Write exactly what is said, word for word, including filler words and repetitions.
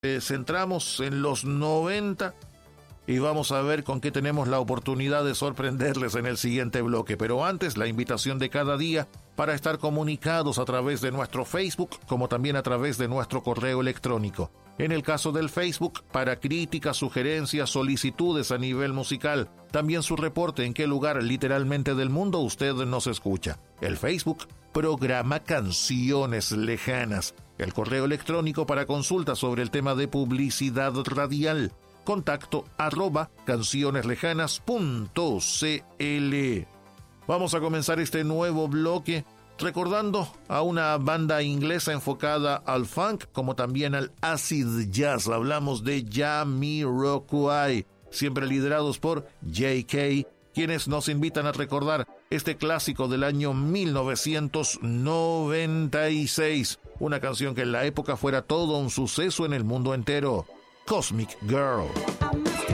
Eh, centramos en los noventa y vamos a ver con qué tenemos la oportunidad de sorprenderles en el siguiente bloque. Pero antes, la invitación de cada día para estar comunicados a través de nuestro Facebook, como también a través de nuestro correo electrónico. En el caso del Facebook, para críticas, sugerencias, solicitudes a nivel musical. También su reporte en qué lugar literalmente del mundo usted nos escucha. El Facebook, programa Canciones Lejanas. El correo electrónico para consultas sobre el tema de publicidad radial. Contacto arroba cancioneslejanas punto cl. Vamos a comenzar este nuevo bloque recordando a una banda inglesa enfocada al funk como también al acid jazz. Hablamos de Jamiroquai, siempre liderados por J K, quienes nos invitan a recordar este clásico del año mil novecientos noventa y seis, una canción que en la época fuera todo un suceso en el mundo entero, Cosmic Girl.